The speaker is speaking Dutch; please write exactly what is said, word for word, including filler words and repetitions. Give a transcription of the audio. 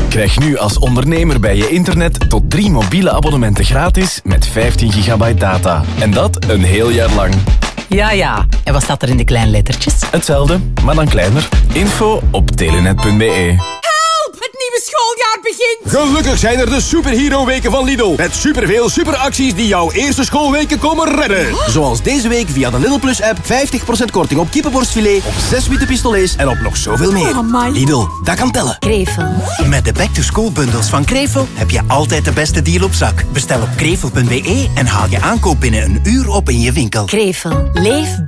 Krijg nu als ondernemer bij je internet tot drie mobiele abonnementen gratis met vijftien gigabyte data. En dat een heel jaar lang. Ja, ja. En wat staat er in de kleine lettertjes? Hetzelfde, maar dan kleiner. Info op telenet punt be. Het nieuwe schooljaar begint! Gelukkig zijn er de Superhero Weken van Lidl. Met superveel superacties die jouw eerste schoolweken komen redden. Oh. Zoals deze week via de Lidl Plus app vijftig procent korting op kippenborstfilet, op zes witte pistolets en op nog zoveel meer. Oh, Lidl, dat kan tellen. Krevel. Met de back-to-school bundles van Krevel heb je altijd de beste deal op zak. Bestel op krevel punt be en haal je aankoop binnen een uur op in je winkel. Krevel. Leef